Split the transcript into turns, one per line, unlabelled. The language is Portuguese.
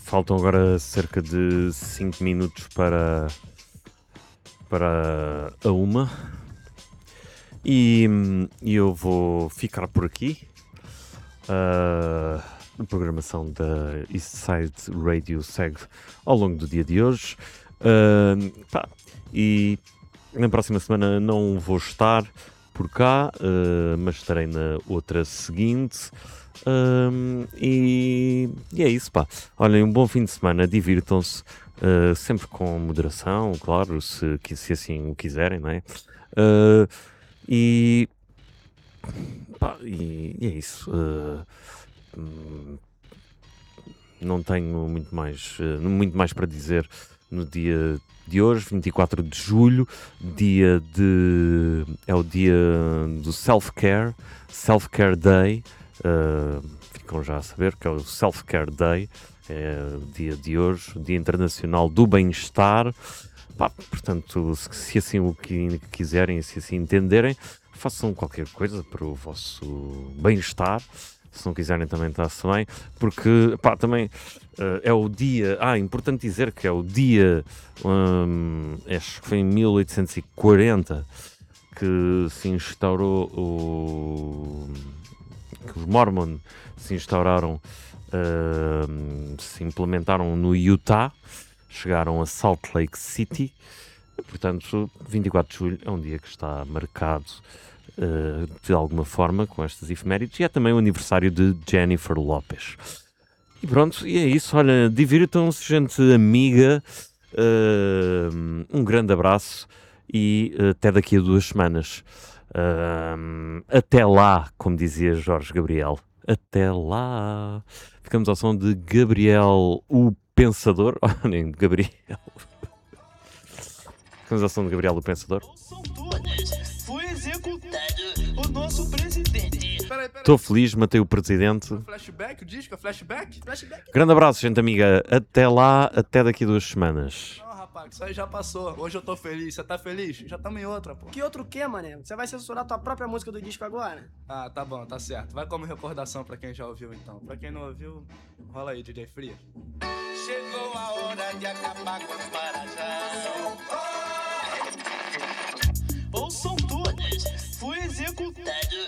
Faltam agora cerca de 5 minutos para a 1 e eu vou ficar por aqui. A programação da Eastside Radio segue ao longo do dia de hoje. E na próxima semana não vou estar por cá, mas estarei na outra seguinte. E é isso, pá. Olhem, um bom fim de semana, divirtam-se, sempre com moderação, claro, se assim o quiserem, não é? E é isso. Não tenho muito mais para dizer no dia de hoje, 24 de julho, é o dia do Self-Care Day. Ficam já a saber que é o Self-Care Day, é o dia de hoje, o Dia Internacional do Bem-Estar. Portanto, se assim o que quiserem, se assim entenderem, façam qualquer coisa para o vosso bem-estar. Se não quiserem também está-se bem, porque também é o dia, importante dizer que é o dia, acho que foi em 1840 que se instaurou que os Mormon se instauraram, se implementaram no Utah, chegaram a Salt Lake City, e, portanto 24 de julho é um dia que está marcado de alguma forma com estas efemérides, e é também o aniversário de Jennifer Lopez. E pronto, e é isso, olha, divirtam-se, gente amiga, um grande abraço e até daqui a 2 semanas. Até lá, como dizia Jorge Gabriel. Até lá. Ficamos ao som de Gabriel, o Pensador. Nem de Gabriel. Ficamos ao som de Gabriel, o Pensador.
Foi executado o nosso presidente.
Estou feliz, matei o presidente.
Flashback, o disco é flashback?
Grande abraço, gente amiga. Até lá, até daqui a 2 semanas.
Não, rapaz, isso aí já passou. Hoje eu tô feliz. Você tá feliz? Já tamo em outra, pô.
Que outro quê, mané? Você vai censurar tua própria música do disco agora?
Ah, tá bom, tá certo. Vai como recordação pra quem já ouviu, então. Pra quem não ouviu, rola aí, DJ Fria.
Chegou a hora de acabar com os marajás. Ouçam todos, foi executado